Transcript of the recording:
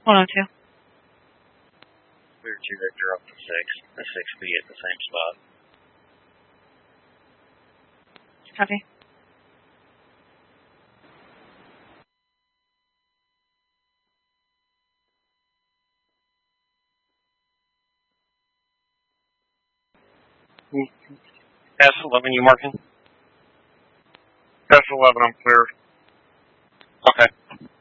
102. Clear 2 Victor up to 6. The 6 will be at the same spot. Copy. S11, you marking? S11, I'm clear. Okay.